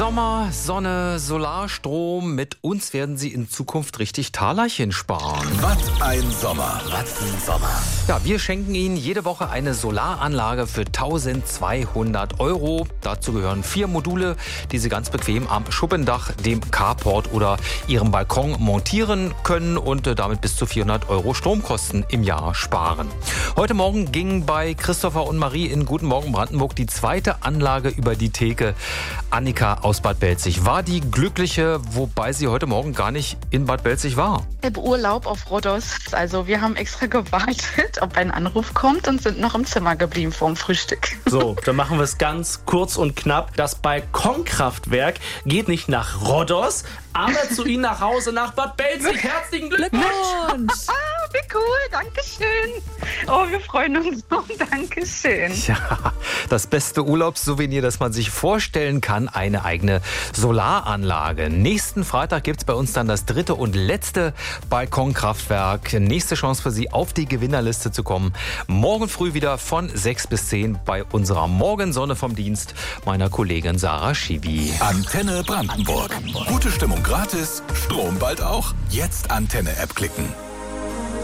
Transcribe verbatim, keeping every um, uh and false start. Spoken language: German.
Sommer, Sonne, Solarstrom. Mit uns werden Sie in Zukunft richtig Talerchen sparen. Was ein Sommer. Was ein Sommer. Ja, wir schenken Ihnen jede Woche eine Solaranlage für eintausendzweihundert Euro. Dazu gehören vier Module, die Sie ganz bequem am Schuppendach, dem Carport oder Ihrem Balkon montieren können und damit bis zu vierhundert Euro Stromkosten im Jahr sparen. Heute Morgen ging bei Christopher und Marie in Guten Morgen Brandenburg die zweite Anlage über die Theke. Annika aus Bad Belzig war die Glückliche, wobei sie heute Morgen gar nicht in Bad Belzig war. Ich habe Urlaub auf Rhodos. Also wir haben extra gewartet, ob ein Anruf kommt und sind noch im Zimmer geblieben vorm Frühstück. So, dann machen wir es ganz kurz und knapp. Das Balkonkraftwerk geht nicht nach Rhodos, aber zu Ihnen nach Hause nach Bad Belzig. Herzlichen Glückwunsch! Ah, wie cool, Dankeschön. Oh, wir freuen uns so, Dankeschön. Ja, das beste Urlaubssouvenir, das man sich vorstellen kann, eine eigene Solaranlage. Nächsten Freitag gibt es bei uns dann das dritte und letzte Balkonkraftwerk. Nächste Chance für Sie, auf die Gewinnerliste zu kommen. Morgen früh wieder von sechs bis zehn bei unserer Morgensonne vom Dienst meiner Kollegin Sarah Schiwi. Antenne Brandenburg. Gute Stimmung gratis, Strom bald auch. Jetzt Antenne-App klicken.